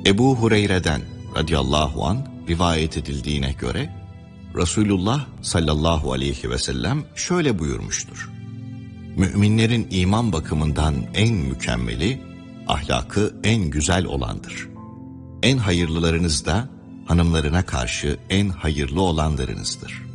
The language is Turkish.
Ebu Hureyre'den radıyallahu an rivayet edildiğine göre Resulullah sallallahu aleyhi ve sellem şöyle buyurmuştur: Müminlerin iman bakımından en mükemmeli, ahlakı en güzel olandır. En hayırlılarınız da hanımlarına karşı en hayırlı olanlarınızdır.